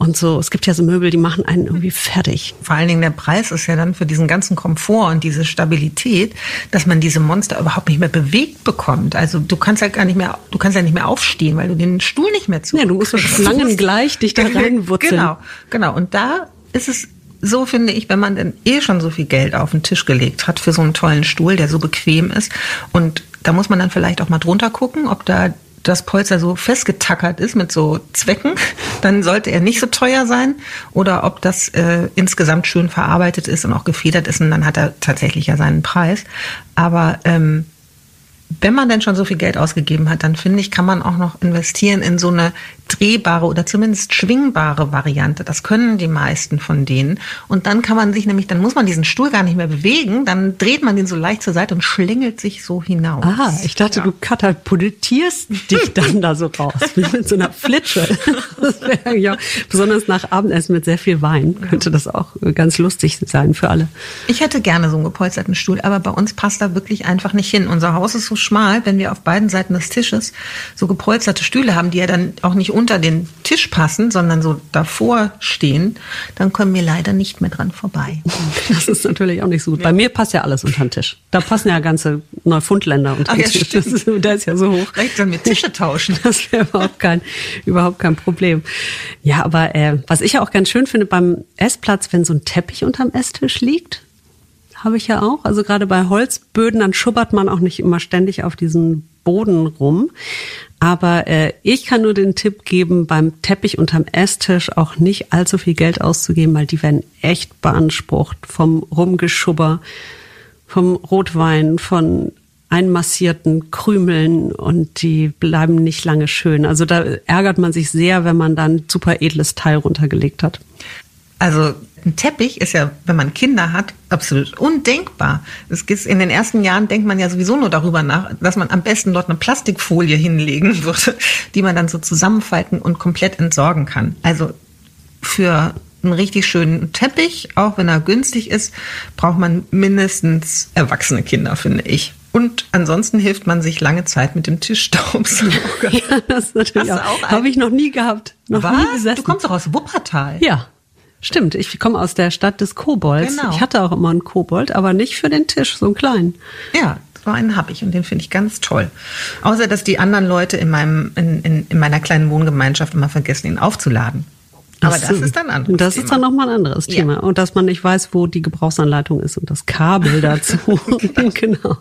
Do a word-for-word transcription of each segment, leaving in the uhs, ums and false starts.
und so. Es gibt ja so Möbel, die machen einen irgendwie fertig. Vor allen Dingen der Preis ist ja dann für diesen ganzen Komfort und diese Stabilität, dass man diese Monster überhaupt nicht mehr bewegt bekommt. Also du kannst ja gar nicht mehr, du kannst ja nicht mehr aufstehen, weil du den Stuhl nicht mehr zu. Ja, du musst so Schlangen gleich dich da reinwurzeln. Genau, genau. Und da ist es so, finde ich, wenn man denn eh schon so viel Geld auf den Tisch gelegt hat für so einen tollen Stuhl, der so bequem ist. Und da muss man dann vielleicht auch mal drunter gucken, ob da das Polster so festgetackert ist mit so Zwecken, dann sollte er nicht so teuer sein. Oder ob das äh, insgesamt schön verarbeitet ist und auch gefedert ist, und dann hat er tatsächlich ja seinen Preis. Aber ähm, wenn man denn schon so viel Geld ausgegeben hat, dann finde ich, kann man auch noch investieren in so eine drehbare oder zumindest schwingbare Variante. Das können die meisten von denen. Und dann kann man sich nämlich, dann muss man diesen Stuhl gar nicht mehr bewegen, dann dreht man den so leicht zur Seite und schlingelt sich so hinaus. Ah, ich dachte, ja. Du katapultierst dich dann da so raus, wie mit so einer Flitsche. Das wäre ja, besonders nach Abendessen mit sehr viel Wein, könnte das auch ganz lustig sein für alle. Ich hätte gerne so einen gepolsterten Stuhl, aber bei uns passt da wirklich einfach nicht hin. Unser Haus ist so schmal, wenn wir auf beiden Seiten des Tisches so gepolsterte Stühle haben, die ja dann auch nicht unter den Tisch passen, sondern so davor stehen, dann kommen wir leider nicht mehr dran vorbei. Das ist natürlich auch nicht so gut. Ja. Bei mir passt ja alles unter den Tisch. Da passen ja ganze Neufundländer unter den Tisch. Das ist, der ist ja so hoch. Vielleicht sollen wir Tische tauschen. Das wäre überhaupt kein, überhaupt kein Problem. Ja, aber äh, was ich ja auch ganz schön finde beim Essplatz, wenn so ein Teppich unterm Esstisch liegt, habe ich ja auch. Also gerade bei Holzböden, dann schubbert man auch nicht immer ständig auf diesen Boden rum. Aber äh, ich kann nur den Tipp geben, beim Teppich unterm Esstisch auch nicht allzu viel Geld auszugeben, weil die werden echt beansprucht vom Rumgeschubber, vom Rotwein, von einmassierten Krümeln, und die bleiben nicht lange schön. Also da ärgert man sich sehr, wenn man dann ein super edles Teil runtergelegt hat. Also ein Teppich ist ja, wenn man Kinder hat, absolut undenkbar. Es ist, in den ersten Jahren denkt man ja sowieso nur darüber nach, dass man am besten dort eine Plastikfolie hinlegen würde, die man dann so zusammenfalten und komplett entsorgen kann. Also für einen richtig schönen Teppich, auch wenn er günstig ist, braucht man mindestens erwachsene Kinder, finde ich. Und ansonsten hilft man sich lange Zeit mit dem Tischstaubsauger. Ja, das ist natürlich auch. auch Habe ich noch nie gehabt. Noch Was? Nie besessen. Du kommst doch aus Wuppertal. Ja. Stimmt, ich komme aus der Stadt des Kobolds. Genau. Ich hatte auch immer einen Kobold, aber nicht für den Tisch, so einen kleinen. Ja, so einen habe ich und den finde ich ganz toll. Außer, dass die anderen Leute in, meinem, in, in, in meiner kleinen Wohngemeinschaft immer vergessen, ihn aufzuladen. Aber das ist dann ein anderes Das Thema. ist dann nochmal ein anderes Ja. Thema. Und dass man nicht weiß, wo die Gebrauchsanleitung ist und das Kabel dazu. Genau.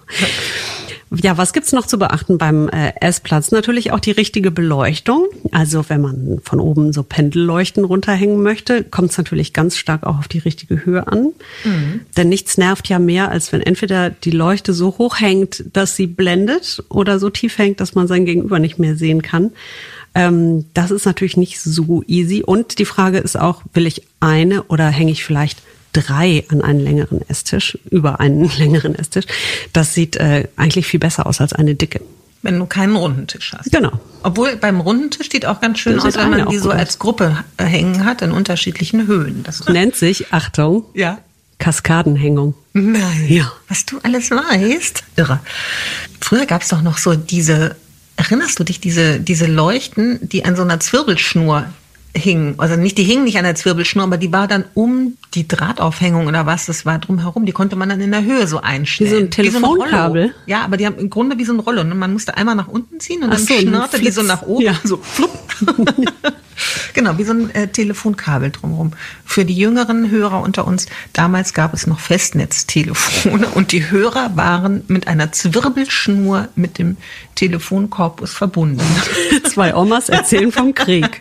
Ja, was gibt's noch zu beachten beim äh, Essplatz? Natürlich auch die richtige Beleuchtung. Also wenn man von oben so Pendelleuchten runterhängen möchte, kommt es natürlich ganz stark auch auf die richtige Höhe an. Mhm. Denn nichts nervt ja mehr, als wenn entweder die Leuchte so hoch hängt, dass sie blendet, oder so tief hängt, dass man sein Gegenüber nicht mehr sehen kann. Ähm, das ist natürlich nicht so easy. Und die Frage ist auch, will ich eine oder hänge ich vielleicht drei an einen längeren Esstisch, über einen längeren Esstisch? Das sieht äh, eigentlich viel besser aus als eine dicke. Wenn du keinen runden Tisch hast. Genau. Obwohl beim runden Tisch sieht auch ganz schön Das aus, sieht wenn man eine die auch so gut als Gruppe hängen hat in unterschiedlichen Höhen. Das Nennt sich, Achtung, ja. Kaskadenhängung. Nein. Ja. Was du alles weißt. Irre. Früher gab es doch noch so diese, erinnerst du dich, diese, diese Leuchten, die an so einer Zwirbelschnur hingen. Also nicht, die hingen nicht an der Zwirbelschnur, aber die war dann um die Drahtaufhängung oder was, das war drumherum. Die konnte man dann in der Höhe so einstellen. Wie so ein Telefonkabel? So ja, aber die haben im Grunde wie so ein Rollo. Und man musste einmal nach unten ziehen und Ach dann so, schnurrte die so nach oben. Ja. So flupp. Genau, wie so ein äh, Telefonkabel drumherum. Für die jüngeren Hörer unter uns, damals gab es noch Festnetztelefone und die Hörer waren mit einer Zwirbelschnur mit dem Telefonkorpus verbunden. Zwei Omas erzählen vom Krieg.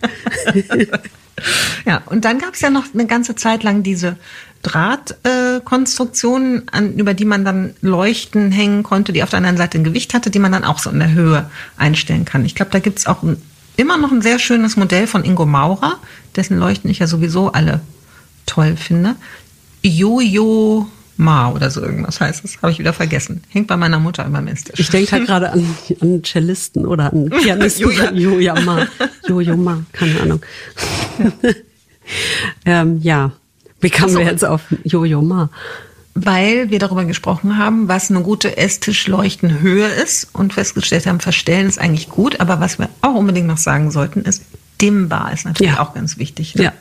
Ja, und dann gab es ja noch eine ganze Zeit lang diese Drahtkonstruktionen, äh, über die man dann Leuchten hängen konnte, die auf der anderen Seite ein Gewicht hatte, die man dann auch so in der Höhe einstellen kann. Ich glaube, da gibt es auch ein, immer noch ein sehr schönes Modell von Ingo Maurer, dessen Leuchten ich ja sowieso alle toll finde. Jojo Ma oder so irgendwas heißt es, habe ich wieder vergessen. Hängt bei meiner Mutter immer am Esstisch. Ich denke halt gerade an, an Cellisten oder an Pianisten. Jojo Ma. Jojo Ma, keine Ahnung. Ja, ähm, ja. Wie kamen wir jetzt auf Jojo Ma? Weil wir darüber gesprochen haben, was eine gute Esstischleuchtenhöhe ist und festgestellt haben, verstellen ist eigentlich gut, aber was wir auch unbedingt noch sagen sollten, ist, dimmbar ist natürlich ja. auch ganz wichtig. Ne? Ja,